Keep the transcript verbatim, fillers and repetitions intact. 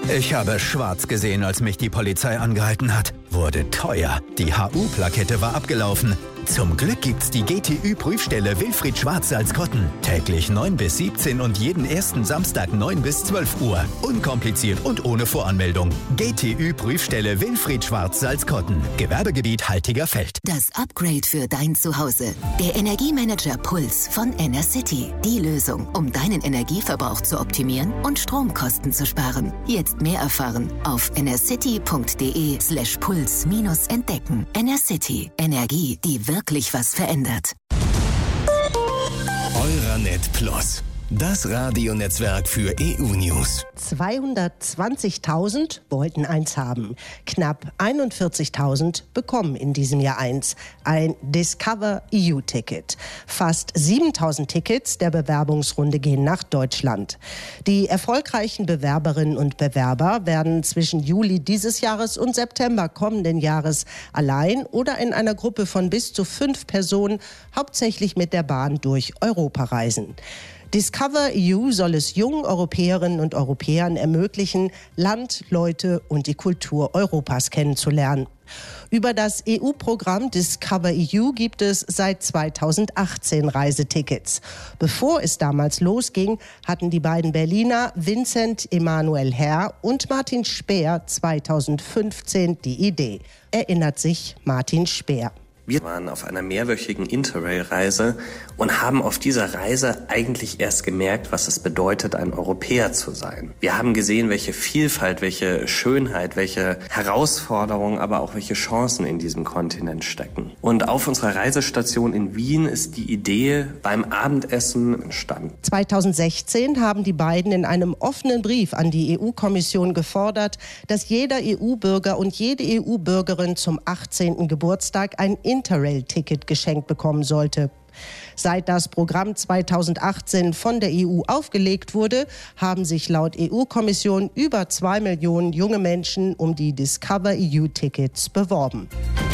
Ich habe schwarz gesehen, als mich die Polizei angehalten hat. Wurde teuer. Die H U-Plakette war abgelaufen. Zum Glück gibt's die G T Ü-Prüfstelle Wilfried Schwarz-Salzkotten. Täglich neun bis siebzehn und jeden ersten Samstag neun bis zwölf Uhr. Unkompliziert und ohne Voranmeldung. G T Ü-Prüfstelle Wilfried Schwarz-Salzkotten. Gewerbegebiet Haltigerfeld. Das Upgrade für dein Zuhause. Der Energiemanager Puls von Enercity. Die Lösung, um deinen Energieverbrauch zu optimieren und Stromkosten zu sparen. Jetzt mehr erfahren auf enercity.de slash puls minus entdecken. Enercity. Energie, die wirklich was verändert. Euranet Plus. Das Radionetzwerk für E U-News. zweihundertzwanzigtausend wollten eins haben. Knapp einundvierzigtausend bekommen in diesem Jahr eins. Ein Discover E U-Ticket. Fast siebentausend Tickets der Bewerbungsrunde gehen nach Deutschland. Die erfolgreichen Bewerberinnen und Bewerber werden zwischen Juli dieses Jahres und September kommenden Jahres allein oder in einer Gruppe von bis zu fünf Personen, hauptsächlich mit der Bahn, durch Europa reisen. Discover E U soll es jungen Europäerinnen und Europäern ermöglichen, Land, Leute und die Kultur Europas kennenzulernen. Über das E U-Programm Discover E U gibt es seit zweitausendachtzehn Reisetickets. Bevor es damals losging, hatten die beiden Berliner Vincent Emanuel Herr und Martin Speer zweitausendfünfzehn die Idee. Erinnert sich Martin Speer. Wir waren auf einer mehrwöchigen Interrail-Reise und haben auf dieser Reise eigentlich erst gemerkt, was es bedeutet, ein Europäer zu sein. Wir haben gesehen, welche Vielfalt, welche Schönheit, welche Herausforderungen, aber auch welche Chancen in diesem Kontinent stecken. Und auf unserer Reisestation in Wien ist die Idee beim Abendessen entstanden. zweitausendsechzehn haben die beiden in einem offenen Brief an die E U-Kommission gefordert, dass jeder E U-Bürger und jede E U-Bürgerin zum achtzehnten Geburtstag ein Interrail-Ticket geschenkt bekommen sollte. Seit das Programm zweitausendachtzehn von der E U aufgelegt wurde, haben sich laut E U-Kommission über zwei Millionen junge Menschen um die Discover E U-Tickets beworben.